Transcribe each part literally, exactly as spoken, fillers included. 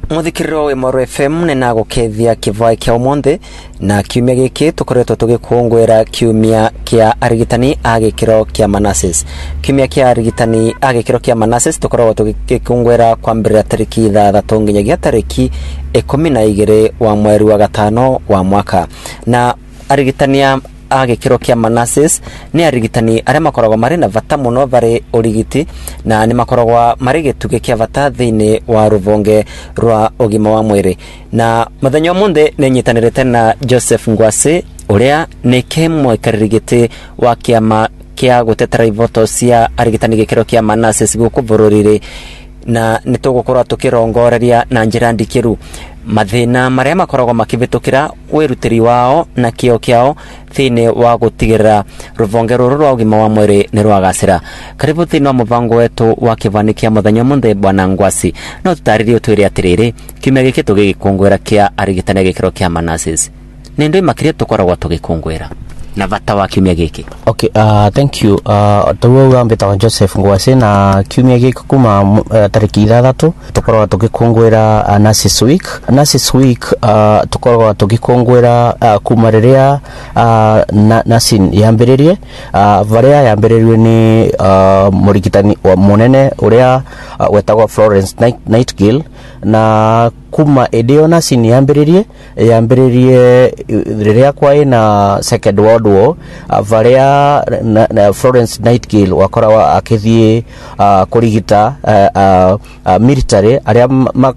Muthikiriro we Moro F M ne nago kethia kivai kia umonde na kiumia giki tukoretwo tugikungwira kiumia kia arigitani agikiro kia Manasseh. Kiumia kia arigitani agikiro kia Manasseh tukoragwo tugikungwira kwambirira tariki ithathatũ nginyagia tariki ikũmi na igĩrĩ wa mweri wa gatano wa mwaka. Na arigitania agikiro kia Manasseh ni arigitani aria makoragwo mari na bata muno bari urigiti na ni makoragwo mari gituge kia bata thiini wa ruvonge rwa ugima wa mwiri. Na muthenya umunthi ni nyitanirite na Joseph Ngwasi uria ni kemwe karigiti wa kiama kia gutetera ivoto cia arigitani gikiro kia Manasseh guku bururiri, na nitugukorwa tukirongoreria na njira ndikiru mathina maria makoragwo makivitukira wirutiri wao na kio kiao thiini wa gutigirira ruvonge ruru rwa ugima wa mwiri ni rwagacira. Karibu thiini wa mubango wetu wa kivanikia muthenya munthe Bwana Ngwasi, no tutaririe twire atiriri kiumia giki tugikungwira kia arigitani gikiro kia Manasseh ni ndu makiria tukoragwo tugikungwira na bata wa kiumia giki. Okay, uh, thank you. Uh, tuwa mbeta Joseph Ngwasi na kiumia giki kuma uh, tariki ithathatũ tukoragwo tugikungwira uh, Nurses Week. Nurses Week uh, tukoragwo tugikungwira uh, kuma riria uh, na, nursing yambiririe uh, varia yambiririe ni uh, murigitani wa munene uria uh, wetagwo Florence Night Nightingale, na kuma edio nursing yambiririe yambiririe riria kwa ina Second World War uh, varia na, na Florence Nightingale wakorawa akithie uh, kurigita uh, uh, uh, military aria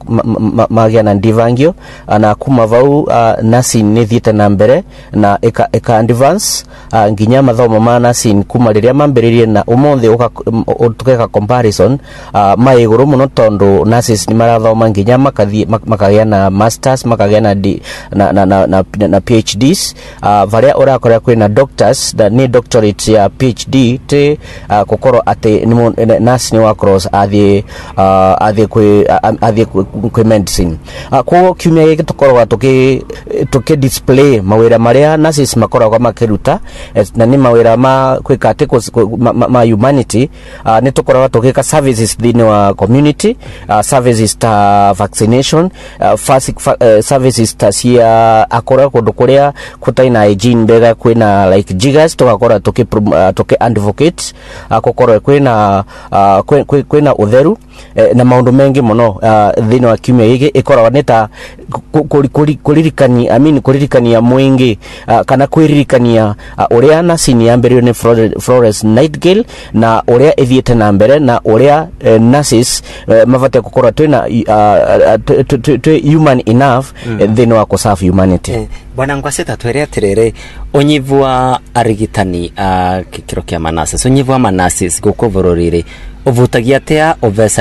magia na ndivangio uh, na kuma vau uh, nursing ni thiete na mbere na eka, eka advance uh, nginya mathomo ma nursing kuma riria mambiririe na umuthi tukeka comparison uh, maiguru muno tondu nurses ni marathoma nginya makathie makagia na masters makagia na na na, na, na, na PhDs uh, varia urakora kwina doctors da ni doctorate ya PhD te uh, kokoro ate ni nurse ni wa cross athi uh, athi kwe athi kwe medicine uh, ko kiumia giki tukorwa tuki tuki display mawira maria nurses makoragwo makiruta na ni mawira ma kwika ate ma, ma, ma humanity uh, ni tukorwa tukika services thini wa community uh, services ta vaccination uh, first uh, services ta cia akora kundu kuria kutaina hygiene bega kwina like jigas tukakora tuki uh, tuki advocate uh, kokoro kwina uh, kwina utheru uh, na maundu mengi muno uh, thini wa kiumia giki ikorwa neta kuririkania I mean kuririkania mwingi uh, kana kwiririkania uh, uria nursing yambiririo ni Florence Nightingale na uria ithiete na mbere na uria uh, nurses uh, mavate kukorwa twina uh, human enough mm. thini wa kuserve humanity. eh, Bwana Ngwasi tatwere atiriri unyivu wa arigitani uh, gikiro kia Manasseh unyivu wa Manasseh guku bururiri uvutagia tea